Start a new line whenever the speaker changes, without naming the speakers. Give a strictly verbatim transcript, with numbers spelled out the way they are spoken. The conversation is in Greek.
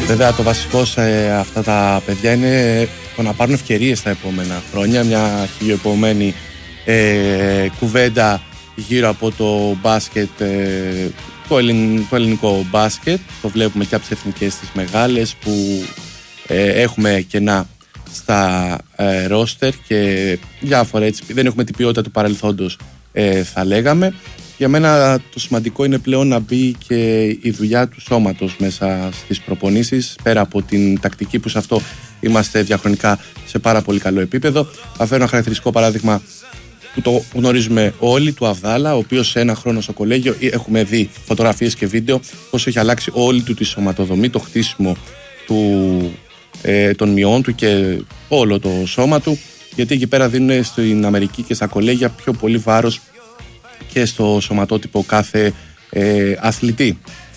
Βέβαια το βασικό σε αυτά τα παιδιά είναι το να πάρουν ευκαιρίες τα επόμενα χρόνια. Μια χιλιοεπόμενη ε, κουβέντα γύρω από το μπάσκετ, ε, το, ελλην, το ελληνικό μπάσκετ. Το βλέπουμε και από τις εθνικές τις μεγάλες που ε, έχουμε κενά στα ε, ρόστερ και διάφορα έτσι. Δεν έχουμε την ποιότητα του παρελθόντος, ε, θα λέγαμε. Για μένα το σημαντικό είναι πλέον να μπει και η δουλειά του σώματος μέσα στις προπονήσεις, πέρα από την τακτική που σε αυτό είμαστε διαχρονικά σε πάρα πολύ καλό επίπεδο. Θα φέρω ένα χαρακτηριστικό παράδειγμα που το γνωρίζουμε όλοι, του Αβδάλα, ο οποίος σε ένα χρόνο στο κολέγιο έχουμε δει φωτογραφίες και βίντεο πώς έχει αλλάξει όλη του τη σωματοδομή, το χτίσιμο του, ε, των μειών του και όλο το σώμα του, γιατί εκεί πέρα δίνουν στην Αμερική και στα κολέγια πιο πολύ βάρος και στο σωματότυπο κάθε ε, αθλητή.